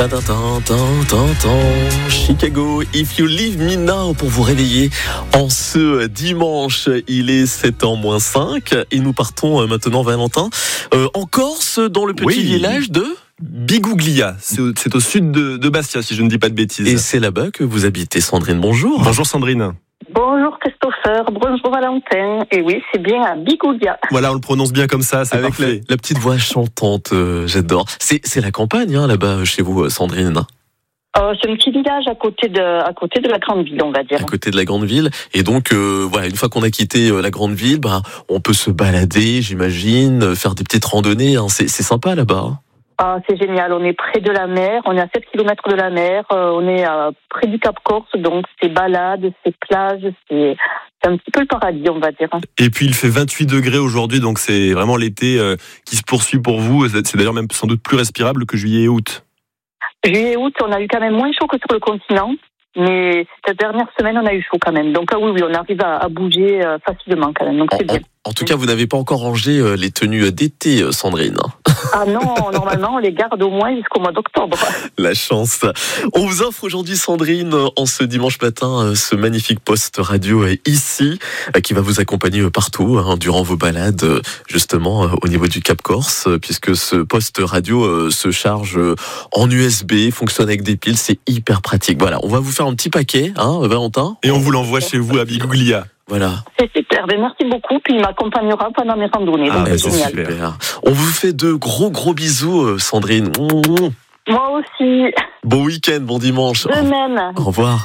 Chicago, If You Leave Me Now pour vous réveiller en ce dimanche. Il est 7h-5 et nous partons maintenant, Valentin, en Corse, dans le petit village de Biguglia. C'est au sud de Bastia, si je ne dis pas de bêtises. Et c'est là-bas que vous habitez, Sandrine. Bonjour. Bonjour Sandrine. Bonjour Christopher, bonjour Valentin. Et oui, c'est bien à Biguglia. Voilà, on le prononce bien comme ça, c'est avec parfait. La petite voix chantante, j'adore. C'est la campagne, là-bas, chez vous, Sandrine. C'est un petit village à côté de la grande ville, on va dire. À côté de la grande ville. Et donc, voilà, une fois qu'on a quitté la grande ville, on peut se balader, j'imagine, faire des petites randonnées. C'est sympa là-bas. Ah, c'est génial, on est près de la mer, on est à 7 km de la mer, on est près du Cap Corse, donc c'est balades, c'est plages, c'est un petit peu le paradis, on va dire. Et puis il fait 28 degrés aujourd'hui, donc c'est vraiment l'été qui se poursuit pour vous. C'est d'ailleurs même sans doute plus respirable que juillet et août. Juillet et août, on a eu quand même moins chaud que sur le continent, mais cette dernière semaine, on a eu chaud quand même. Donc oui, on arrive à bouger facilement quand même, donc c'est bien. En tout cas, vous n'avez pas encore rangé les tenues d'été, Sandrine. Ah non, normalement, on les garde au moins jusqu'au mois d'octobre. La chance. On vous offre aujourd'hui, Sandrine, en ce dimanche matin, ce magnifique poste radio ici, qui va vous accompagner partout, durant vos balades, justement, au niveau du Cap Corse, puisque ce poste radio se charge en USB, fonctionne avec des piles, c'est hyper pratique. Voilà, on va vous faire un petit paquet, Valentin. Et on vous l'envoie chez vous à Biguglia. Voilà. C'est super, merci beaucoup, puis il m'accompagnera pendant mes randonnées, donc c'est génial. Super. On vous fait de gros bisous, Sandrine. Moi aussi. Bon week-end, bon dimanche. De même. Au revoir.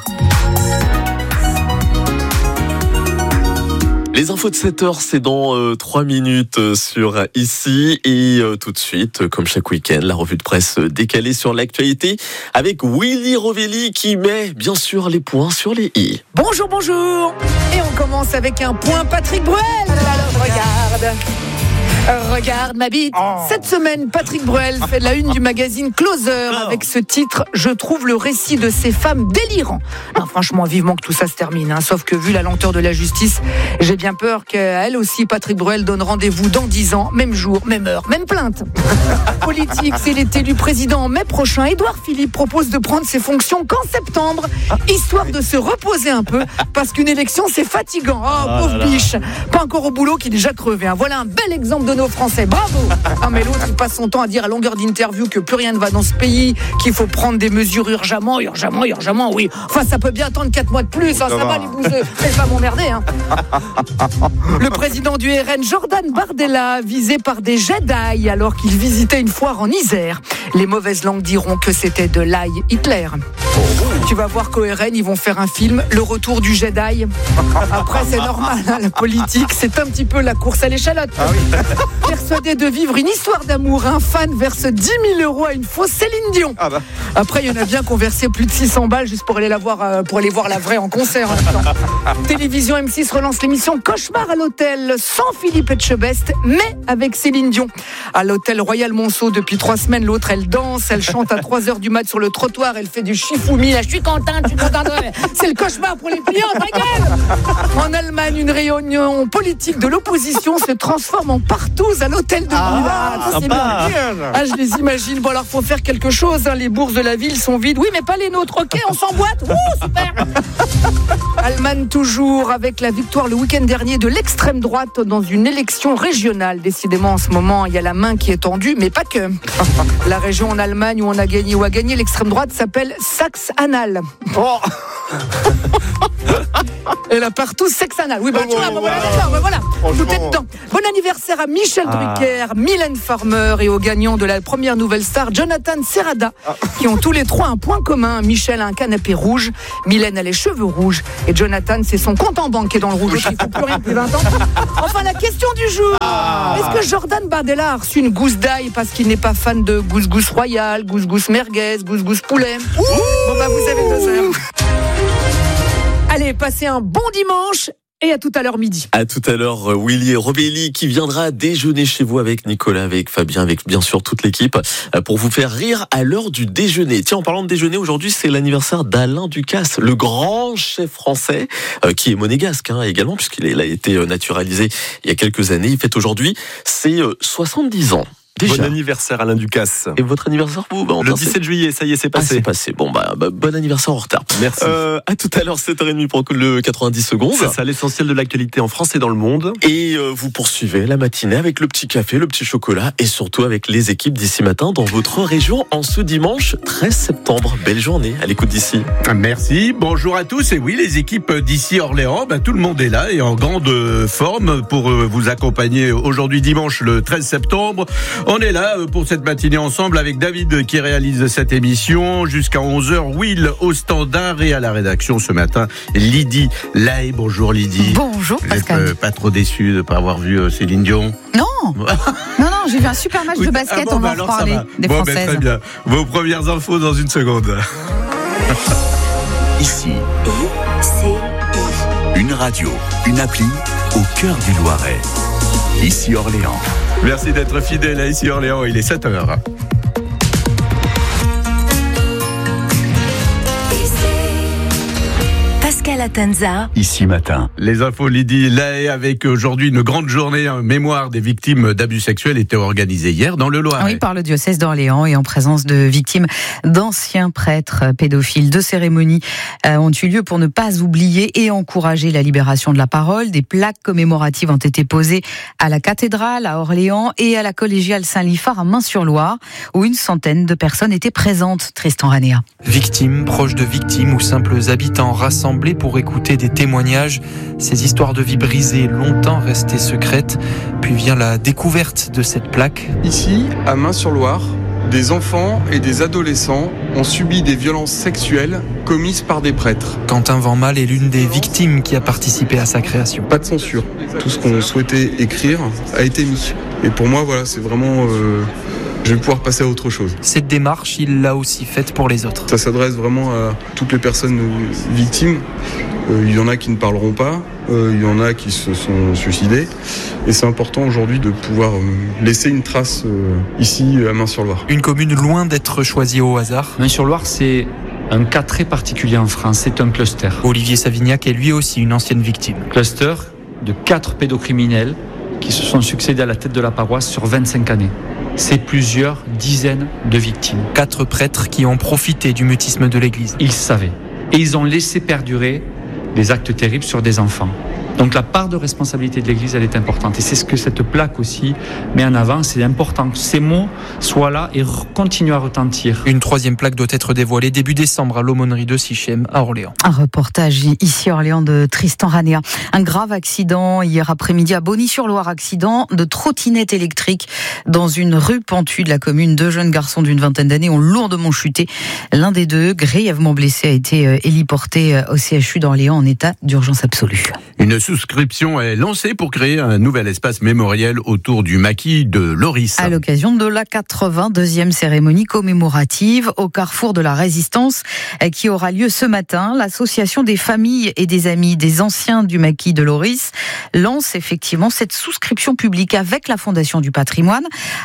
Les infos de 7h, c'est dans 3 minutes sur ici. Et tout de suite, comme chaque week-end, la revue de presse décalée sur l'actualité avec Willy Rovelli qui met bien sûr les points sur les i. Bonjour. Et on commence avec un point Patrick Bruel. Alors regarde ma bite. Cette semaine, Patrick Bruel fait la une du magazine Closer avec ce titre « Je trouve le récit de ces femmes délirant ». Non, franchement, vivement que tout ça se termine. Sauf que vu la lenteur de la justice, j'ai bien peur qu'elle aussi, Patrick Bruel, donne rendez-vous dans 10 ans, même jour, même heure, même plainte. Politique, s'il est élu président en mai prochain, Édouard Philippe propose de prendre ses fonctions qu'en septembre, histoire de se reposer un peu, parce qu'une élection, c'est fatigant. Oh, pauvre biche. Pas encore au boulot qui est déjà crevé. Voilà un bel exemple de nos Français, bravo. Mais l'autre, il passe son temps à dire à longueur d'interview que plus rien ne va dans ce pays, qu'il faut prendre des mesures urgemment, oui. Enfin, ça peut bien attendre 4 mois de plus, ça va les bouseux. Faites pas m'emmerder. Le président du RN, Jordan Bardella, visé par des Jedi alors qu'il visitait une foire en Isère. Les mauvaises langues diront que c'était de l'ail Hitler. Tu vas voir qu'au RN, ils vont faire un film, Le Retour du Jedi. Après, c'est normal, la politique, c'est un petit peu la course à l'échalote. Persuadé de vivre une histoire d'amour, un fan verse 10 000 € à une fausse Céline Dion. Après, il y en a bien qui ont versé plus de 600 balles juste pour aller voir la vraie en concert. Télévision M6 relance l'émission Cauchemar à l'hôtel, sans Philippe Etchebest, mais avec Céline Dion. À l'hôtel Royal Monceau, depuis 3 semaines, l'autre, elle danse, elle chante à 3h du mat sur le trottoir, elle fait du chifoumi. Là, je suis contente. C'est le cauchemar pour les clients, ta gueule. En Allemagne, une réunion politique de l'opposition se transforme en partouze à l'hôtel de ville. Je les imagine. Bon, alors, faut faire quelque chose. Les bourses de la ville sont vides. Oui, mais pas les nôtres. Ok, on s'emboîte. Super. Allemagne toujours, avec la victoire le week-end dernier de l'extrême droite dans une élection régionale. Décidément, en ce moment, il y a la main qui est tendue, mais pas que. La région en Allemagne où on a gagné ou a gagné l'extrême droite s'appelle Saxe-Anhalt. Et là, partout, sexe-anal. Oui, voilà. Tout est dedans. Bon anniversaire à Michel Drucker, Mylène Farmer et aux gagnants de la première nouvelle star, Jonathan Serrada, qui ont tous les 3 un point commun. Michel a un canapé rouge, Mylène a les cheveux rouges, et Jonathan, c'est son compte en banque qui est dans le rouge. Il ne faut plus rien depuis 20 ans. Enfin, la question du jour. Est-ce que Jordan Bardella a reçu une gousse d'ail parce qu'il n'est pas fan de gousgousse royale, gousgousse merguez, gousgousse poulet? Vous avez 2 heures. Allez, passez un bon dimanche et à tout à l'heure midi. À tout à l'heure, Willy Rovelli qui viendra déjeuner chez vous avec Nicolas, avec Fabien, avec bien sûr toute l'équipe pour vous faire rire à l'heure du déjeuner. Tiens, en parlant de déjeuner, aujourd'hui c'est l'anniversaire d'Alain Ducasse, le grand chef français qui est monégasque également puisqu'il a été naturalisé il y a quelques années. Il fête aujourd'hui ses 70 ans. Déjà. Bon anniversaire Alain Ducasse. Et votre anniversaire, vous, Le 17 juillet, ça y est, c'est Ah, passé. c'est passé. Bon, bon anniversaire en retard. Merci. À tout à l'heure, 7h30 pour le 90 secondes. C'est ça, l'essentiel de l'actualité en France et dans le monde. Et vous poursuivez la matinée avec le petit café, le petit chocolat et surtout avec les équipes d'ici matin dans votre région en ce dimanche 13 septembre. Belle journée à l'écoute d'ici. Merci, bonjour à tous. Et oui, les équipes d'ici Orléans, tout le monde est là et en grande forme pour vous accompagner aujourd'hui dimanche le 13 septembre. On est là pour cette matinée ensemble avec David qui réalise cette émission jusqu'à 11h. Will au standard et à la rédaction ce matin, Lydie Laye. Bonjour Lydie. Bonjour Pascal. Vous n'êtes pas trop déçu de ne pas avoir vu Céline Dion? Non, j'ai vu un super match de basket, on va en reparler des Françaises. Très bien. Vos premières infos dans une seconde. Ici, une radio, une appli au cœur du Loiret. Ici Orléans. Merci d'être fidèle à Ici Orléans, il est 7h. Pascal Atenza. Ici matin. Les infos Lydie Laye avec aujourd'hui une grande journée en mémoire des victimes d'abus sexuels était organisée hier dans le Loiret. Oui, par le diocèse d'Orléans et en présence de victimes d'anciens prêtres pédophiles. 2 cérémonies ont eu lieu pour ne pas oublier et encourager la libération de la parole. Des plaques commémoratives ont été posées à la cathédrale à Orléans et à la collégiale Saint-Liphard à Main-sur-Loire où une centaine de personnes étaient présentes. Tristan Ranéa. Victimes, proches de victimes ou simples habitants rassemblés pour écouter des témoignages, ces histoires de vie brisées, longtemps restées secrètes, puis vient la découverte de cette plaque. Ici, à Main-sur-Loire, des enfants et des adolescents ont subi des violences sexuelles commises par des prêtres. Quentin Vanmal est l'une des victimes qui a participé à sa création. Pas de censure. Tout ce qu'on souhaitait écrire a été mis. Et pour moi, voilà, c'est vraiment... je vais pouvoir passer à autre chose. Cette démarche, il l'a aussi faite pour les autres. Ça s'adresse vraiment à toutes les personnes victimes. Il y en a qui ne parleront pas, il y en a qui se sont suicidés. Et c'est important aujourd'hui de pouvoir laisser une trace ici à Main-sur-Loire. Une commune loin d'être choisie au hasard. Main-sur-Loire, c'est un cas très particulier en France, c'est un cluster. Olivier Savignac est lui aussi une ancienne victime. Cluster de 4 pédocriminels qui se sont succédés à la tête de la paroisse sur 25 années. C'est plusieurs dizaines de victimes. 4 prêtres qui ont profité du mutisme de l'Église. Ils savaient. Et ils ont laissé perdurer des actes terribles sur des enfants. Donc la part de responsabilité de l'Église, elle est importante. Et c'est ce que cette plaque aussi met en avant. C'est important que ces mots soient là et continuent à retentir. Une 3e plaque doit être dévoilée début décembre à l'aumônerie de Sichem à Orléans. Un reportage ici Orléans de Tristan Ranéa. Un grave accident hier après-midi à Bonny-sur-Loire. Accident de trottinette électrique dans une rue pentue de la commune. 2 jeunes garçons d'une vingtaine d'années ont lourdement chuté. L'un des 2, grièvement blessé, a été héliporté au CHU d'Orléans en état d'urgence absolue. Une souscription est lancée pour créer un nouvel espace mémoriel autour du maquis de Loris. À l'occasion de la 82e cérémonie commémorative au carrefour de la Résistance qui aura lieu ce matin, l'association des familles et des amis des anciens du maquis de Loris lance effectivement cette souscription publique avec la Fondation du patrimoine.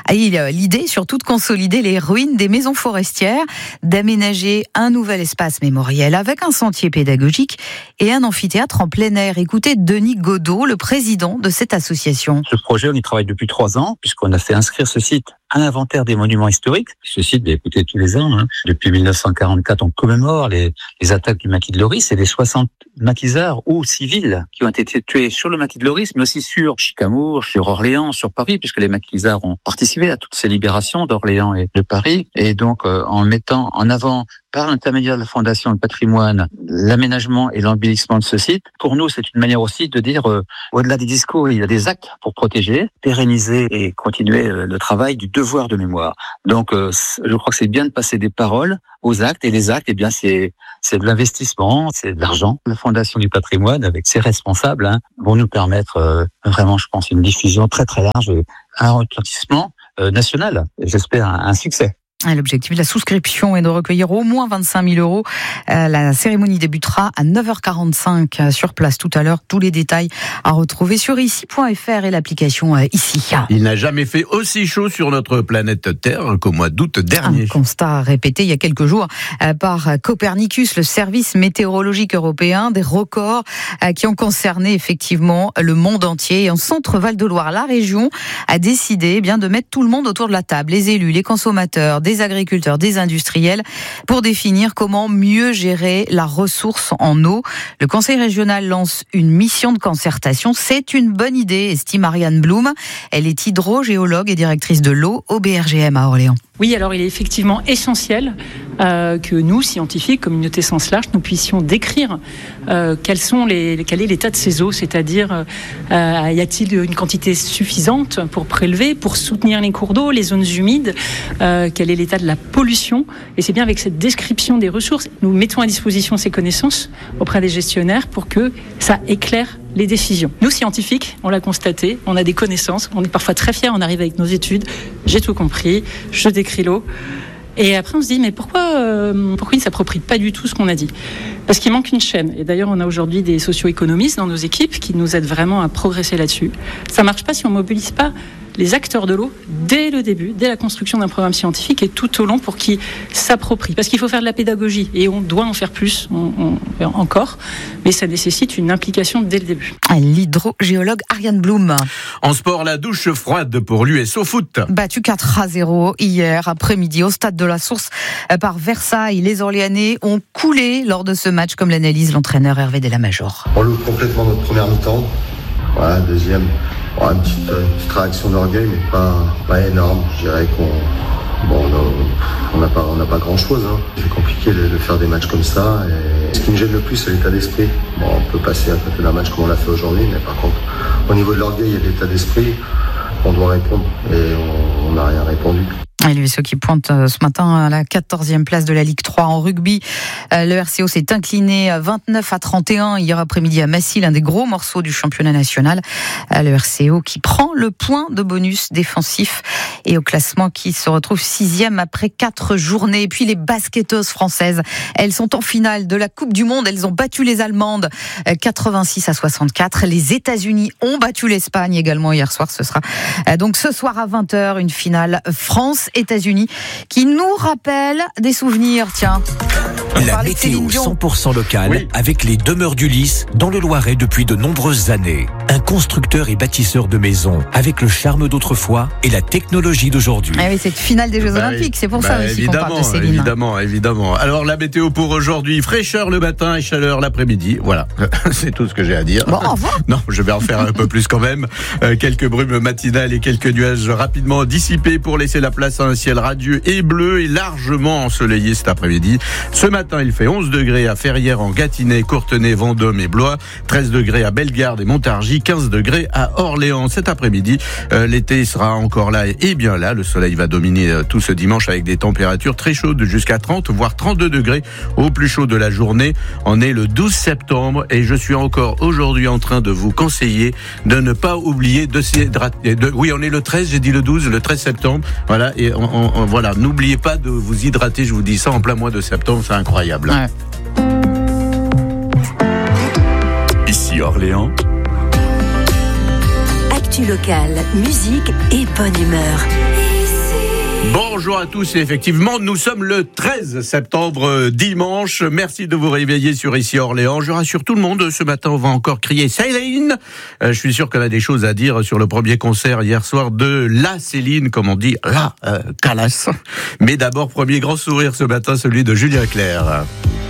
L'idée surtout de consolider les ruines des maisons forestières, d'aménager un nouvel espace mémoriel avec un sentier pédagogique et un amphithéâtre en plein air. Écoutez Denis Godot, le président de cette association. Ce projet, on y travaille depuis 3 ans, puisqu'on a fait inscrire ce site à l'inventaire des monuments historiques. Ce site, écoutez, tous les ans, depuis 1944, on commémore les attaques du maquis de Loris et les 60 maquisards ou civils qui ont été tués sur le maquis de Loris, mais aussi sur Chicamours, sur Orléans, sur Paris, puisque les maquisards ont participé à toutes ces libérations d'Orléans et de Paris. Et donc, en mettant en avant, par l'intermédiaire de la Fondation du patrimoine, l'aménagement et l'embellissement de ce site, pour nous, c'est une manière aussi de dire, au-delà des discours, il y a des actes pour protéger, pérenniser et continuer le travail du devoir de mémoire. Donc, je crois que c'est bien de passer des paroles aux actes, et les actes, eh bien, c'est de l'investissement, c'est de l'argent. La Fondation du patrimoine, avec ses responsables, vont nous permettre vraiment, je pense, une diffusion très très large, un retentissement national. J'espère un succès. L'objectif de la souscription est de recueillir au moins 25 000 euros. La cérémonie débutera à 9h45 sur place tout à l'heure. Tous les détails à retrouver sur ici.fr et l'application Ici. Il n'a jamais fait aussi chaud sur notre planète Terre qu'au mois d'août dernier. Un constat répété il y a quelques jours par Copernicus, le service météorologique européen, des records qui ont concerné effectivement le monde entier. Et en centre Val-de-Loire, la région a décidé de mettre tout le monde autour de la table, les élus, les consommateurs, des agriculteurs, des industriels, pour définir comment mieux gérer la ressource en eau. Le Conseil régional lance une mission de concertation. C'est une bonne idée, estime Ariane Blum. Elle est hydrogéologue et directrice de l'eau au BRGM à Orléans. Oui, alors il est effectivement essentiel que nous, scientifiques, communauté sens large, nous puissions décrire quel est l'état de ces eaux, c'est-à-dire y a-t-il une quantité suffisante pour prélever, pour soutenir les cours d'eau, les zones humides, quel est l'état de la pollution. Et c'est bien avec cette description des ressources, nous mettons à disposition ces connaissances auprès des gestionnaires pour que ça éclaire les décisions. Nous, scientifiques, on l'a constaté, on a des connaissances, on est parfois très fiers, on arrive avec nos études, j'ai tout compris, je décris l'eau. Et après, on se dit, mais pourquoi ils ne s'approprient pas du tout ce qu'on a dit ? Parce qu'il manque une chaîne. Et d'ailleurs, on a aujourd'hui des socio-économistes dans nos équipes qui nous aident vraiment à progresser là-dessus. Ça ne marche pas si on ne mobilise pas les acteurs de l'eau dès le début, dès la construction d'un programme scientifique et tout au long pour qu'ils s'approprient. Parce qu'il faut faire de la pédagogie et on doit en faire plus encore, mais ça nécessite une implication dès le début. L'hydrogéologue Ariane Blum. En sport, la douche froide pour l'USO Foot. Battu 4-0 hier après-midi au stade de la Source par Versailles. Les Orléanais ont coulé lors de ce match, comme l'analyse l'entraîneur Hervé Delamajor. On loupe complètement notre première mi-temps. Voilà, deuxième. Une petite réaction d'orgueil, mais pas énorme. Je dirais on n'a pas grand chose. C'est compliqué de faire des matchs comme ça. Et ce qui me gêne le plus, c'est l'état d'esprit. On peut passer à côté d'un match comme on l'a fait aujourd'hui, mais par contre, au niveau de l'orgueil et de l'état d'esprit, on doit répondre. Et on n'a rien répondu. Et l'USO qui pointe ce matin à la 14e place de la Ligue 3 en rugby. Le RCO s'est incliné 29-31 hier après-midi à Massy, l'un des gros morceaux du championnat national. Le RCO qui prend le point de bonus défensif et au classement qui se retrouve 6e après 4 journées. Et puis les basketteuses françaises, elles sont en finale de la Coupe du Monde. Elles ont battu les Allemandes 86-64. Les États-Unis ont battu l'Espagne également hier soir. Ce sera donc ce soir à 20h une finale France-États-Unis qui nous rappelle des souvenirs. Tiens, la météo 100% locale avec les demeures d'Ulysse dans le Loiret depuis de nombreuses années. Un constructeur et bâtisseur de maisons avec le charme d'autrefois et la technologie d'aujourd'hui. Ah oui, cette finale des Jeux Olympiques, c'est pour ça aussi qu'on parle de Céline. Évidemment. Alors la météo pour aujourd'hui, fraîcheur le matin et chaleur l'après-midi. Voilà, c'est tout ce que j'ai à dire. Bon, au revoir. Non, je vais en faire un peu plus quand même. Quelques brumes matinales et quelques nuages rapidement dissipés pour laisser la place à un ciel radieux et bleu et largement ensoleillé cet après-midi. Ce matin, il fait 11 degrés à Ferrières, en Gâtinais, Courtenay, Vendôme et Blois, 13 degrés à Bellegarde et Montargis, 15 degrés à Orléans. Cet après-midi, l'été sera encore là et bien là. Le soleil va dominer tout ce dimanche avec des températures très chaudes jusqu'à 30 voire 32 degrés au plus chaud de la journée. On est le 12 septembre et je suis encore aujourd'hui en train de vous conseiller de ne pas oublier de s'hydrater. Oui, on est le 13, j'ai dit le 12, le 13 septembre. Voilà, et voilà, n'oubliez pas de vous hydrater, je vous dis ça en plein mois de septembre, c'est incroyable. Ouais. Ici Orléans. Actu locale, musique et bonne humeur. Bonjour à tous et effectivement nous sommes le 13 septembre dimanche. Merci de vous réveiller sur Ici Orléans. Je rassure tout le monde, ce matin on va encore crier Céline. Je suis sûr qu'on a des choses à dire sur le premier concert hier soir de la Céline, comme on dit, la Calas. Mais d'abord, premier grand sourire ce matin, celui de Julien Clerc.